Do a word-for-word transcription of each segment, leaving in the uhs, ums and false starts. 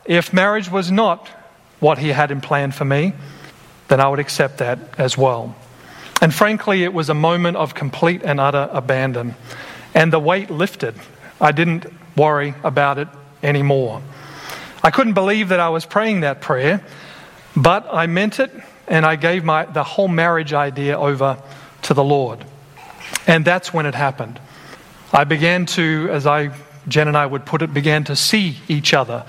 if marriage was not what he had in plan for me, then I would accept that as well. And frankly, it was a moment of complete and utter abandon. And the weight lifted. I didn't worry about it anymore. I couldn't believe that I was praying that prayer, but I meant it, and I gave my the whole marriage idea over to the Lord. And that's when it happened. I began to, as I, Jen and I would put it, began to see each other.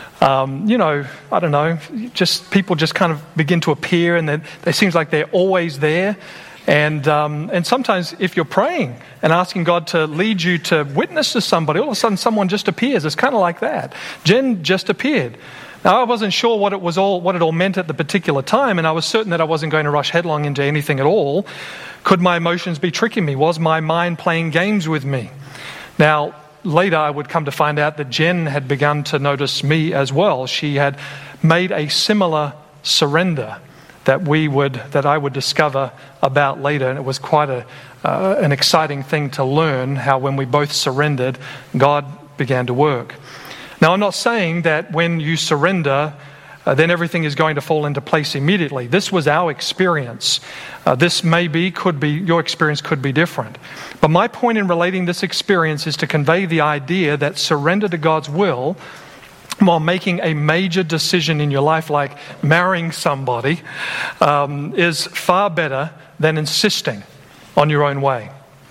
Um, you know, I don't know, just people just kind of begin to appear, and they, they seems like they're always there. And um, and sometimes if you're praying and asking God to lead you to witness to somebody, all of a sudden someone just appears. It's kind of like that. Jen just appeared. Now, I wasn't sure what it was all, what it all meant at the particular time, and I was certain that I wasn't going to rush headlong into anything at all. Could my emotions be tricking me? Was my mind playing games with me? Now, later I would come to find out that Jen had begun to notice me as well. She had made a similar surrender that we would, that I would discover about later, and it was quite a uh, an exciting thing to learn how when we both surrendered, God began to work. Now, I'm not saying that when you surrender, uh, then everything is going to fall into place immediately. This was our experience. Uh, this may be, could be, your experience could be different. But my point in relating this experience is to convey the idea that surrender to God's will while making a major decision in your life, like marrying somebody, um, is far better than insisting on your own way.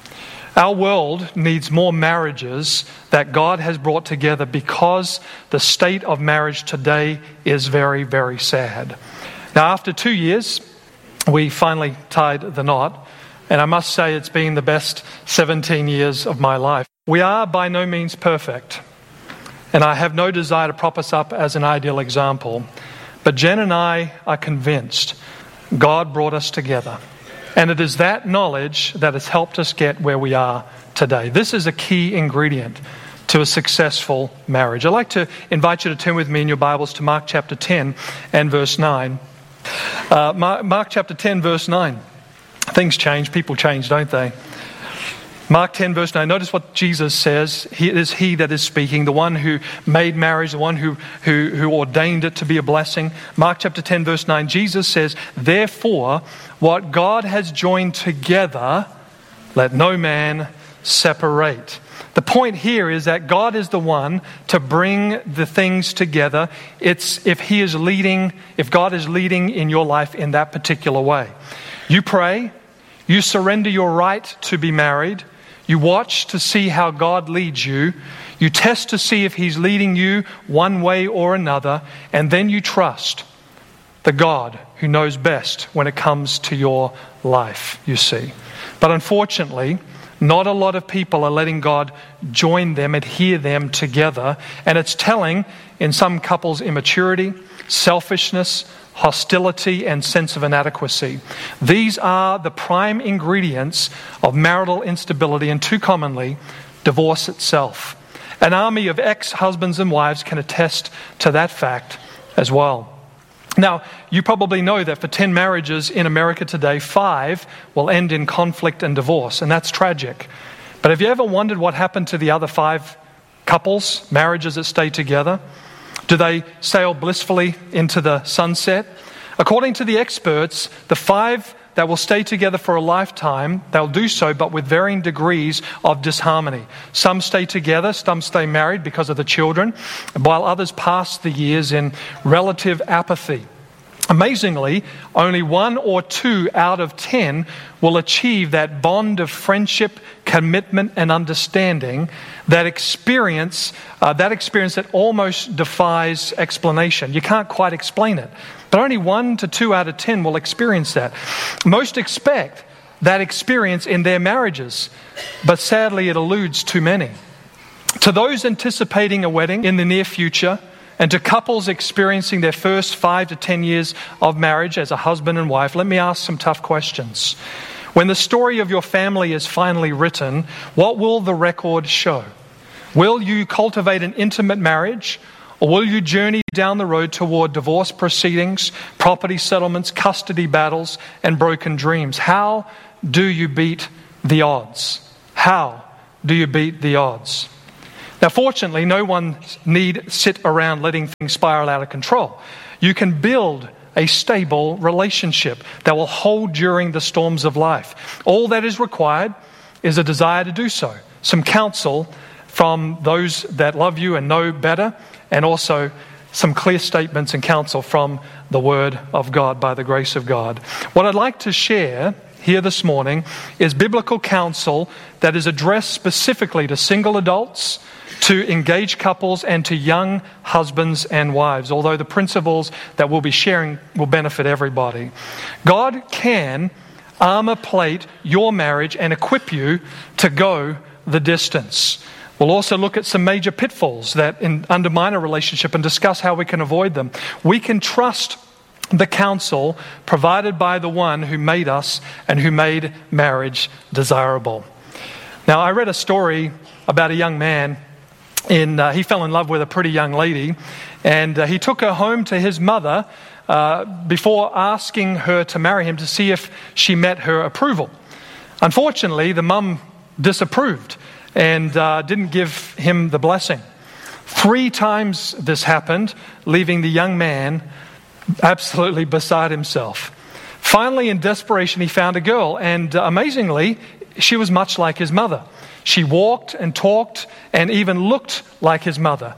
Our world needs more marriages that God has brought together, because the state of marriage today is very, very sad. Now, after two years, we finally tied the knot, and I must say it's been the best seventeen years of my life. We are by no means perfect, and I have no desire to prop us up as an ideal example, but Jen and I are convinced God brought us together. And it is that knowledge that has helped us get where we are today. This is a key ingredient to a successful marriage. I'd like to invite you to turn with me in your Bibles to Mark chapter ten and verse nine. Uh, Mark, Mark chapter ten, verse nine. Things change, people change, don't they? Mark ten, verse nine. Notice what Jesus says. He, it is He that is speaking, the one who made marriage, the one who, who, who ordained it to be a blessing. Mark chapter ten, verse nine. Jesus says, "Therefore, what God has joined together, let no man separate." The point here is that God is the one to bring the things together. It's if He is leading, if God is leading in your life in that particular way. You pray, you surrender your right to be married, you watch to see how God leads you, you test to see if He's leading you one way or another, and then you trust the God who knows best when it comes to your life, you see. But unfortunately, not a lot of people are letting God join them, adhere them together, and it's telling in some couples' immaturity, selfishness, hostility, and sense of inadequacy. These are the prime ingredients of marital instability, and too commonly, divorce itself. An army of ex-husbands and wives can attest to that fact as well. Now, you probably know that for ten marriages in America today, five will end in conflict and divorce, and that's tragic. But have you ever wondered what happened to the other five couples, marriages that stay together? Do they sail blissfully into the sunset? According to the experts, the five that will stay together for a lifetime, they'll do so, but with varying degrees of disharmony. Some stay together, some stay married because of the children, while others pass the years in relative apathy. Amazingly, only one or two out of ten will achieve that bond of friendship, commitment, and understanding, that experience, uh, that experience that almost defies explanation. You can't quite explain it. But only one to two out of ten will experience that. Most expect that experience in their marriages, but sadly it eludes too many. To those anticipating a wedding in the near future, and to couples experiencing their first five to ten years of marriage as a husband and wife, let me ask some tough questions. When the story of your family is finally written, what will the record show? Will you cultivate an intimate marriage, or will you journey down the road toward divorce proceedings, property settlements, custody battles, and broken dreams? How do you beat the odds? How do you beat the odds? Now, fortunately, no one need sit around letting things spiral out of control. You can build a stable relationship that will hold during the storms of life. All that is required is a desire to do so, some counsel from those that love you and know better, and also some clear statements and counsel from the Word of God by the grace of God. What I'd like to share here this morning is biblical counsel that is addressed specifically to single adults, to engaged couples, and to young husbands and wives, although the principles that we'll be sharing will benefit everybody. God can armor plate your marriage and equip you to go the distance. We'll also look at some major pitfalls that in, undermine a relationship and discuss how we can avoid them. We can trust the counsel provided by the one who made us and who made marriage desirable. Now, I read a story about a young man. In, uh, he fell in love with a pretty young lady, and uh, he took her home to his mother uh, before asking her to marry him to see if she met her approval. Unfortunately, the mum disapproved and uh, didn't give him the blessing. Three times this happened, leaving the young man absolutely beside himself. Finally, in desperation, he found a girl, and uh, amazingly, she was much like his mother. She walked and talked and even looked like his mother.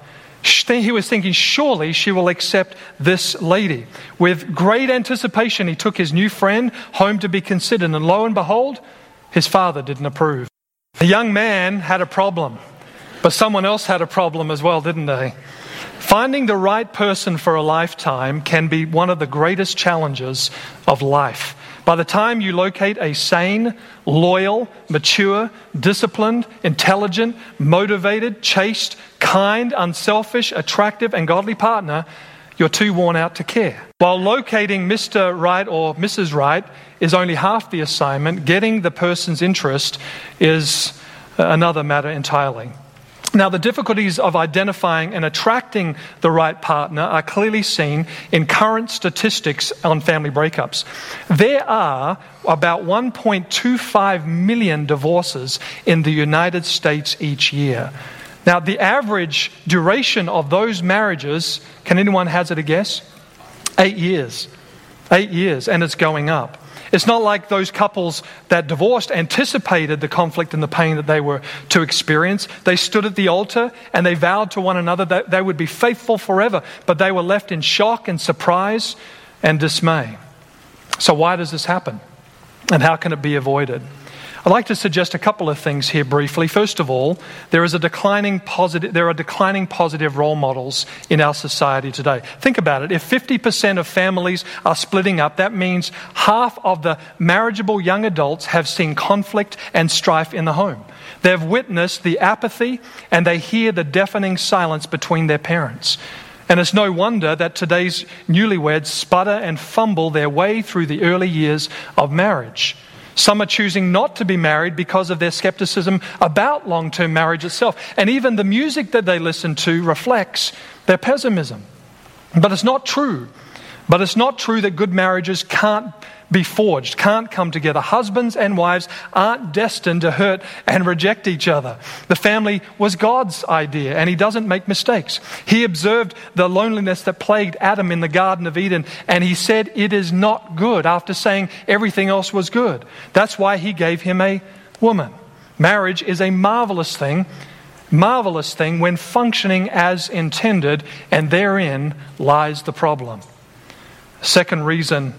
He was thinking, surely she will accept this lady. With great anticipation, he took his new friend home to be considered, and lo and behold, his father didn't approve. The young man had a problem, but someone else had a problem as well, didn't they? Finding the right person for a lifetime can be one of the greatest challenges of life. By the time you locate a sane, loyal, mature, disciplined, intelligent, motivated, chaste, kind, unselfish, attractive, and godly partner, you're too worn out to care. While locating Mister Right or Missus Right is only half the assignment, getting the person's interest is another matter entirely. Now, the difficulties of identifying and attracting the right partner are clearly seen in current statistics on family breakups. There are about one point two five million divorces in the United States each year. Now, the average duration of those marriages, can anyone hazard a guess? Eight years. Eight years, and it's going up. It's not like those couples that divorced anticipated the conflict and the pain that they were to experience. They stood at the altar and they vowed to one another that they would be faithful forever, but they were left in shock and surprise and dismay. So why does this happen? And how can it be avoided? I'd like to suggest a couple of things here briefly. First of all, there is a declining positive, there are declining positive role models in our society today. Think about it. If fifty percent of families are splitting up, that means half of the marriageable young adults have seen conflict and strife in the home. They've witnessed the apathy and they hear the deafening silence between their parents. And it's no wonder that today's newlyweds sputter and fumble their way through the early years of marriage. Some are choosing not to be married because of their skepticism about long-term marriage itself. And even the music that they listen to reflects their pessimism. But it's not true. But it's not true that good marriages can't be forged, can't come together. Husbands and wives aren't destined to hurt and reject each other. The family was God's idea, and He doesn't make mistakes. He observed the loneliness that plagued Adam in the Garden of Eden, and He said it is not good after saying everything else was good. That's why He gave him a woman. Marriage is a marvelous thing, marvelous thing when functioning as intended, and therein lies the problem. Second reason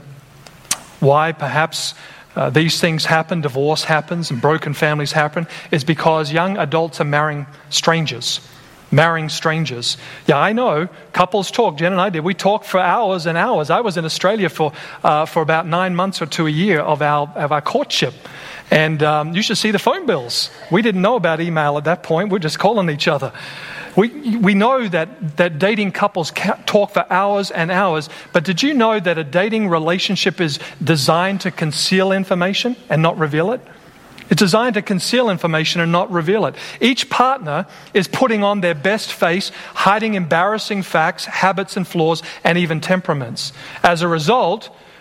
why perhaps uh, these things happen, divorce happens and broken families happen, is because young adults are marrying strangers. Marrying strangers. Yeah, I know. Couples talk. Jen and I did. We talked for hours and hours. I was in Australia for uh, for about nine months or to a year of our of our courtship. And um, you should see the phone bills. We didn't know about email at that point. We're just calling each other. We we know that, that dating couples talk for hours and hours, but did you know that a dating relationship is designed to conceal information and not reveal it? It's designed to conceal information and not reveal it. Each partner is putting on their best face, hiding embarrassing facts, habits and flaws, and even temperaments. As a result,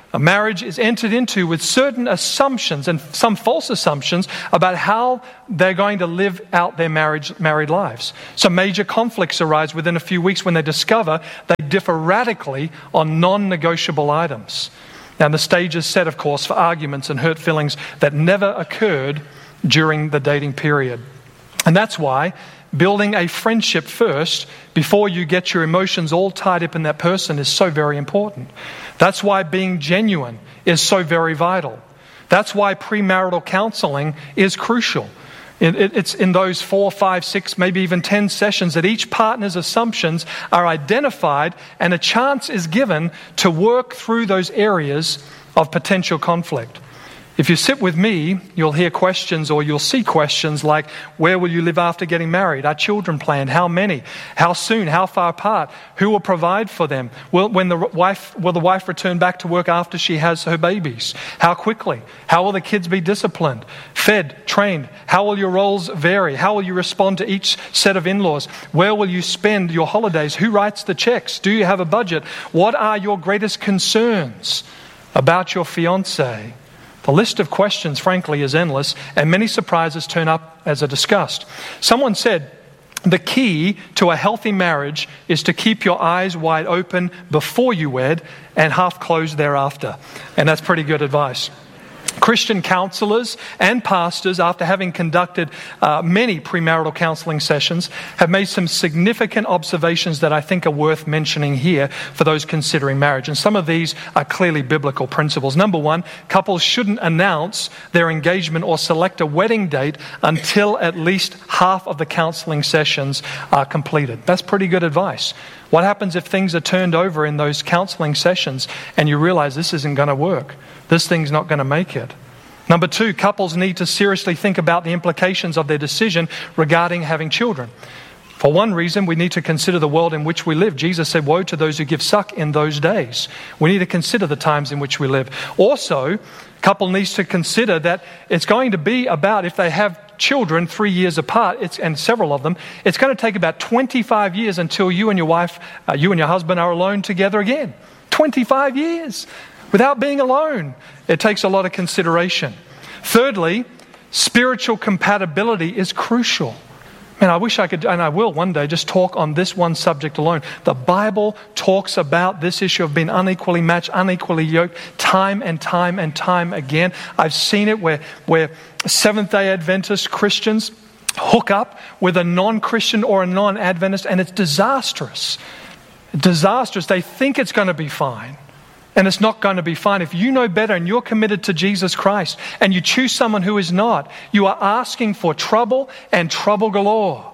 A marriage is entered into with certain assumptions and some false assumptions about how they're going to live out their marriage, married lives. Some major conflicts arise within a few weeks when they discover they differ radically on non-negotiable items. Now, the stage is set, of course, for arguments and hurt feelings that never occurred during the dating period. And that's why building a friendship first before you get your emotions all tied up in that person is so very important. That's why being genuine is so very vital. That's why premarital counseling is crucial. It, it, it's in those four, five, six, maybe even ten sessions that each partner's assumptions are identified and a chance is given to work through those areas of potential conflict. If you sit with me, you'll hear questions or you'll see questions like, where will you live after getting married? Are children planned? How many? How soon? How far apart? Who will provide for them? Will, when the wife, will the wife return back to work after she has her babies? How quickly? How will the kids be disciplined, fed, trained? How will your roles vary? How will you respond to each set of in-laws? Where will you spend your holidays? Who writes the checks? Do you have a budget? What are your greatest concerns about your fiancé? The list of questions, frankly, is endless, and many surprises turn up as are discussed. Someone said, the key to a healthy marriage is to keep your eyes wide open before you wed and half closed thereafter. And that's pretty good advice. Christian counselors and pastors, after having conducted uh, many premarital counseling sessions, have made some significant observations that I think are worth mentioning here for those considering marriage. And some of these are clearly biblical principles. Number one, couples shouldn't announce their engagement or select a wedding date until at least half of the counseling sessions are completed. That's pretty good advice. What happens if things are turned over in those counseling sessions and you realize this isn't going to work? This thing's not going to make it. Number two, couples need to seriously think about the implications of their decision regarding having children. For one reason, we need to consider the world in which we live. Jesus said, woe to those who give suck in those days. We need to consider the times in which we live. Also, couple needs to consider that it's going to be about, if they have children three years apart, it's, and several of them, it's going to take about twenty-five years until you and your wife, uh, you and your husband are alone together again. twenty-five years without being alone. It takes a lot of consideration. Thirdly, spiritual compatibility is crucial. Man, I wish I could, and I will one day, just talk on this one subject alone. The Bible talks about this issue of being unequally matched, unequally yoked, time and time and time again. I've seen it where, where Seventh-day Adventist Christians hook up with a non-Christian or a non-Adventist, and it's disastrous. Disastrous. They think it's going to be fine. And it's not going to be fine. If you know better and you're committed to Jesus Christ and you choose someone who is not, you are asking for trouble and trouble galore.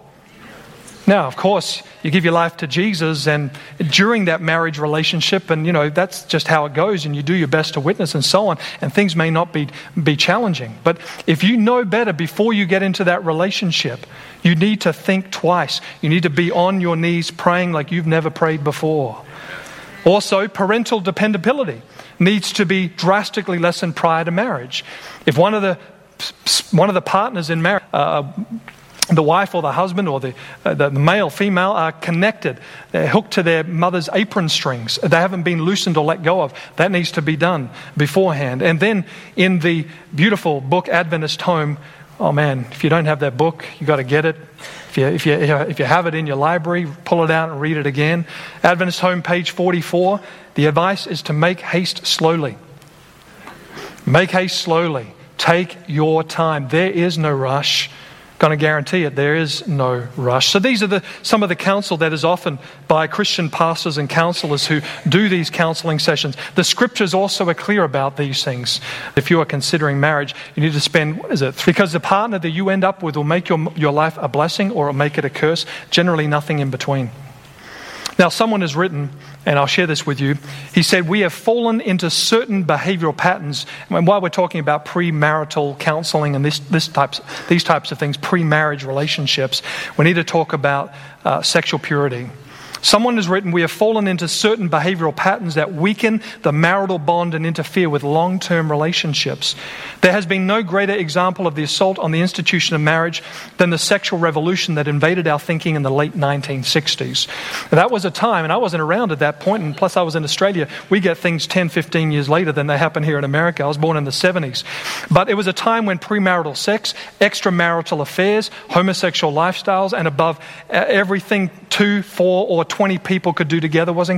Now, of course, you give your life to Jesus and during that marriage relationship, and you know, that's just how it goes, and you do your best to witness and so on, and things may not be, be challenging. But if you know better before you get into that relationship, you need to think twice. You need to be on your knees praying like you've never prayed before. Also, parental dependability needs to be drastically lessened prior to marriage. If one of the one of the partners in marriage, uh, the wife or the husband or the, uh, the male, female, are connected, they're hooked to their mother's apron strings, they haven't been loosened or let go of, that needs to be done beforehand. And then in the beautiful book Adventist Home, oh man, if you don't have that book, you got to get it. If you, if you if you have it in your library, pull it out and read it again. Adventist Home, page forty-four. The advice is to make haste slowly. Make haste slowly. Take your time. There is no rush. Going to guarantee it, there is no rush. So these are the some of the counsel that is offered by Christian pastors and counselors who do these counseling sessions. The scriptures also are clear about these things. If you are considering marriage, you need to spend, what is it? Because the partner that you end up with will make your, your life a blessing or it'll make it a curse. Generally nothing in between. Now, someone has written, and I'll share this with you, he said, we have fallen into certain behavioral patterns. And while we're talking about premarital counseling and this, this types, these types of things, pre-marriage relationships, we need to talk about uh, sexual purity. Someone has written, we have fallen into certain behavioral patterns that weaken the marital bond and interfere with long-term relationships. There has been no greater example of the assault on the institution of marriage than the sexual revolution that invaded our thinking in the late nineteen sixties. That was a time, and I wasn't around at that point, and plus I was in Australia. We get things ten, fifteen years later than they happen here in America. I was born in the seventies. But it was a time when premarital sex, extramarital affairs, homosexual lifestyles, and above everything two, four, or twenty people could do together was